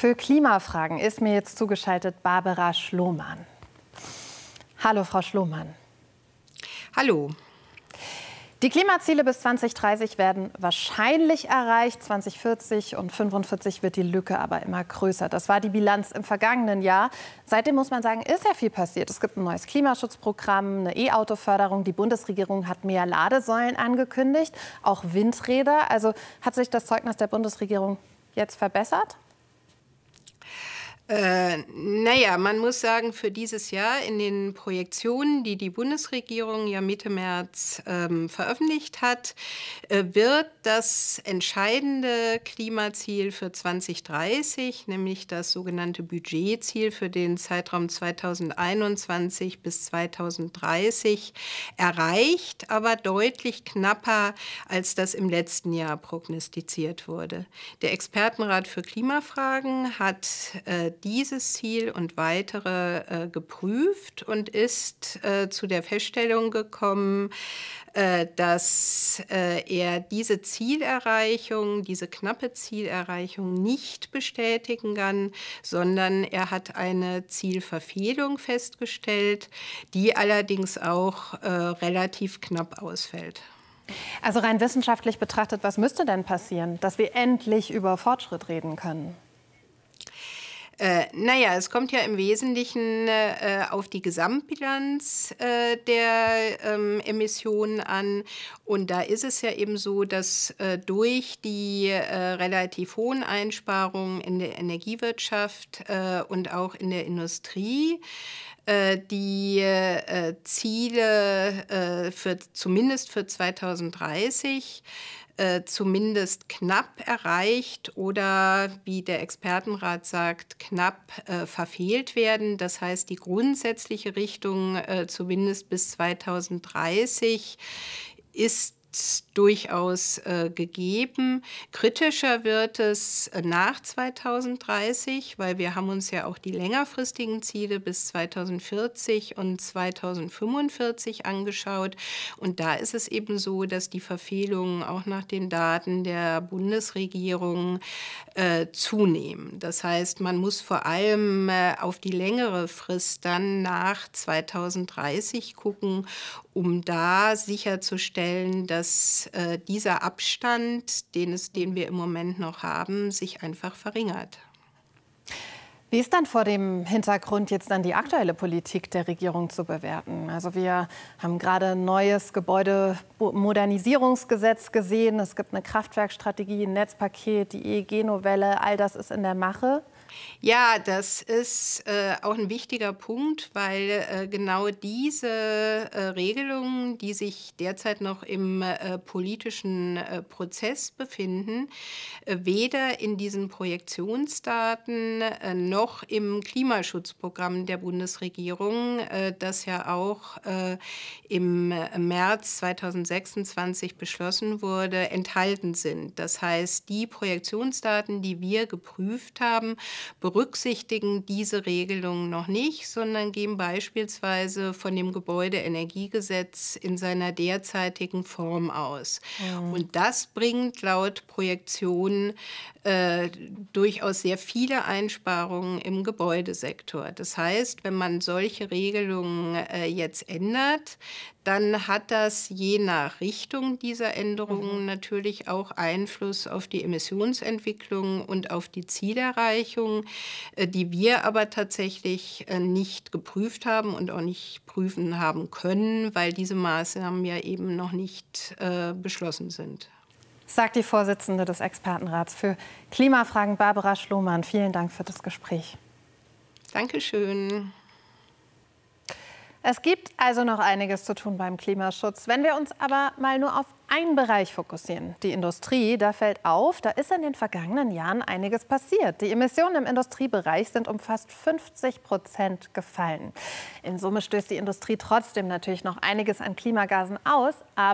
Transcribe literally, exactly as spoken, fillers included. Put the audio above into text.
Für Klimafragen ist mir jetzt zugeschaltet Barbara Schloman. Hallo, Frau Schloman. Hallo. Die Klimaziele bis zweitausenddreißig werden wahrscheinlich erreicht. zweitausendvierzig und fünfundvierzig wird die Lücke aber immer größer. Das war die Bilanz im vergangenen Jahr. Seitdem muss man sagen, ist ja viel passiert. Es gibt ein neues Klimaschutzprogramm, eine E-Auto-Förderung. Die Bundesregierung hat mehr Ladesäulen angekündigt, auch Windräder. Also hat sich das Zeugnis der Bundesregierung jetzt verbessert? Äh, naja, man muss sagen, für dieses Jahr in den Projektionen, die die Bundesregierung ja Mitte März ähm, veröffentlicht hat, äh, wird das entscheidende Klimaziel für zweitausenddreißig, nämlich das sogenannte Budgetziel für den Zeitraum zweitausendeinundzwanzig bis zweitausenddreißig, erreicht, aber deutlich knapper, als das im letzten Jahr prognostiziert wurde. Der Expertenrat für Klimafragen hat äh, dieses Ziel und weitere äh, geprüft und ist äh, zu der Feststellung gekommen, äh, dass äh, er diese Zielerreichung, diese knappe Zielerreichung nicht bestätigen kann, sondern er hat eine Zielverfehlung festgestellt, die allerdings auch äh, relativ knapp ausfällt. Also rein wissenschaftlich betrachtet, was müsste denn passieren, dass wir endlich über Fortschritt reden können? Äh, naja, es kommt ja im Wesentlichen äh, auf die Gesamtbilanz äh, der ähm, Emissionen an. Und da ist es ja eben so, dass äh, durch die äh, relativ hohen Einsparungen in der Energiewirtschaft äh, und auch in der Industrie äh, die äh, Ziele äh, für, zumindest für zweitausenddreißig Äh, zumindest knapp erreicht oder, wie der Expertenrat sagt, knapp äh, verfehlt werden. Das heißt, die grundsätzliche Richtung, äh, zumindest bis zweitausenddreißig, ist durchaus äh, gegeben. Kritischer wird es nach zweitausenddreißig, weil wir haben uns ja auch die längerfristigen Ziele bis zweitausendvierzig und zweitausendfünfundvierzig angeschaut. Und da ist es eben so, dass die Verfehlungen auch nach den Daten der Bundesregierung äh, zunehmen. Das heißt, man muss vor allem äh, auf die längere Frist dann nach zweitausenddreißig gucken, um da sicherzustellen, dass äh, dieser Abstand, den, es, den wir im Moment noch haben, sich einfach verringert. Wie ist dann vor dem Hintergrund jetzt dann die aktuelle Politik der Regierung zu bewerten? Also wir haben gerade ein neues Gebäudemodernisierungsgesetz gesehen. Es gibt eine Kraftwerkstrategie, ein Netzpaket, die E E G-Novelle. All das ist in der Mache. Ja, das ist äh, auch ein wichtiger Punkt, weil äh, genau diese äh, Regelungen, die sich derzeit noch im äh, politischen äh, Prozess befinden, äh, weder in diesen Projektionsdaten äh, noch im Klimaschutzprogramm der Bundesregierung, äh, das ja auch äh, im März zweitausendsechsundzwanzig beschlossen wurde, enthalten sind. Das heißt, die Projektionsdaten, die wir geprüft haben, berücksichtigen diese Regelungen noch nicht, sondern gehen beispielsweise von dem Gebäudeenergiegesetz in seiner derzeitigen Form aus. Mhm. Und das bringt laut Projektionen äh, durchaus sehr viele Einsparungen im Gebäudesektor. Das heißt, wenn man solche Regelungen äh, jetzt ändert, dann hat das je nach Richtung dieser Änderungen mhm. natürlich auch Einfluss auf die Emissionsentwicklung und auf die Zielerreichung, die wir aber tatsächlich nicht geprüft haben und auch nicht prüfen haben können, weil diese Maßnahmen ja eben noch nicht äh, beschlossen sind. Sagt die Vorsitzende des Expertenrats für Klimafragen, Barbara Schloman. Vielen Dank für das Gespräch. Dankeschön. Es gibt also noch einiges zu tun beim Klimaschutz. Wenn wir uns aber mal nur auf einen Bereich fokussieren, die Industrie, da fällt auf, da ist in den vergangenen Jahren einiges passiert. Die Emissionen im Industriebereich sind um fast fünfzig Prozent gefallen. In Summe stößt die Industrie trotzdem natürlich noch einiges an Klimagasen aus. Aber